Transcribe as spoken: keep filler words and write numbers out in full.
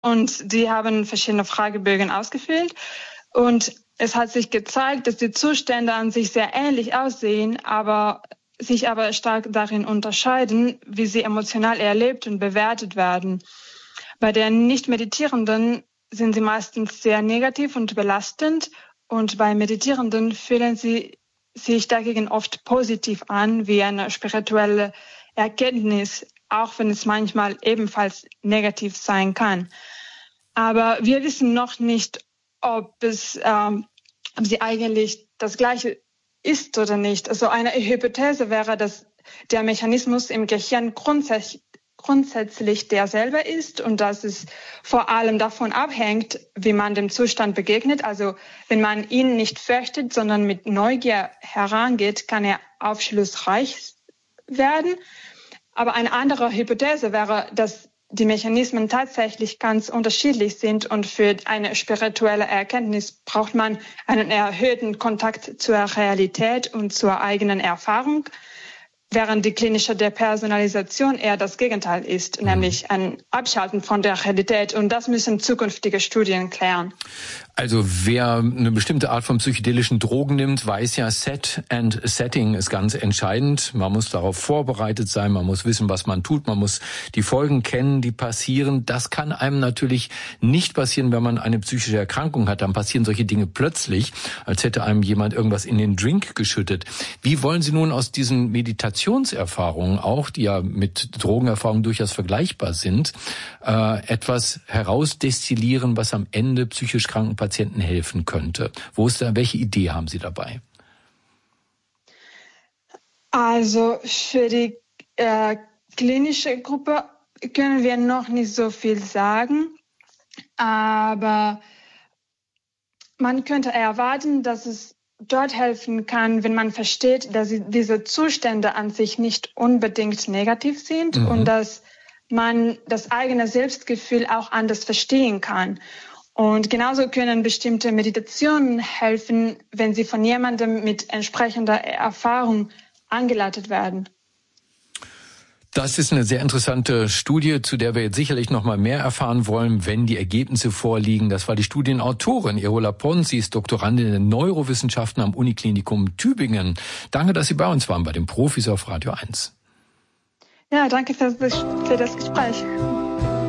und die haben verschiedene Fragebögen ausgefüllt. Und es hat sich gezeigt, dass die Zustände an sich sehr ähnlich aussehen, aber sich aber stark darin unterscheiden, wie sie emotional erlebt und bewertet werden. Bei den Nicht-Meditierenden sind sie meistens sehr negativ und belastend und bei Meditierenden fühlen sie sich dagegen oft positiv an, wie eine spirituelle Erkenntnis, auch wenn es manchmal ebenfalls negativ sein kann. Aber wir wissen noch nicht, ob es, ähm, ob sie eigentlich das Gleiche ist oder nicht. Also eine Hypothese wäre, dass der Mechanismus im Gehirn grundsätzlich grundsätzlich derselbe ist und dass es vor allem davon abhängt, wie man dem Zustand begegnet. Also wenn man ihn nicht fürchtet, sondern mit Neugier herangeht, kann er aufschlussreich werden. Aber eine andere Hypothese wäre, dass die Mechanismen tatsächlich ganz unterschiedlich sind und für eine spirituelle Erkenntnis braucht man einen erhöhten Kontakt zur Realität und zur eigenen Erfahrung, während die klinische Depersonalisation eher das Gegenteil ist, mhm. nämlich ein Abschalten von der Realität. Und das müssen zukünftige Studien klären. Also wer eine bestimmte Art von psychedelischen Drogen nimmt, weiß ja, Set and Setting ist ganz entscheidend. Man muss darauf vorbereitet sein, man muss wissen, was man tut, man muss die Folgen kennen, die passieren. Das kann einem natürlich nicht passieren, wenn man eine psychische Erkrankung hat. Dann passieren solche Dinge plötzlich, als hätte einem jemand irgendwas in den Drink geschüttet. Wie wollen Sie nun aus diesen Meditationserfahrungen auch, die ja mit Drogenerfahrungen durchaus vergleichbar sind, äh, etwas herausdestillieren, was am Ende psychisch kranken Patienten helfen könnte? Wo ist da, welche Idee haben Sie dabei? Also für die äh, klinische Gruppe können wir noch nicht so viel sagen, aber man könnte erwarten, dass es dort helfen kann, wenn man versteht, dass diese Zustände an sich nicht unbedingt negativ sind mhm. und dass man das eigene Selbstgefühl auch anders verstehen kann. Und genauso können bestimmte Meditationen helfen, wenn sie von jemandem mit entsprechender Erfahrung angeleitet werden. Das ist eine sehr interessante Studie, zu der wir jetzt sicherlich noch mal mehr erfahren wollen, wenn die Ergebnisse vorliegen. Das war die Studienautorin Irola Pons, sie ist Doktorandin in Neurowissenschaften am Uniklinikum Tübingen. Danke, dass Sie bei uns waren, bei den Profis auf Radio eins. Ja, danke für das, für das Gespräch.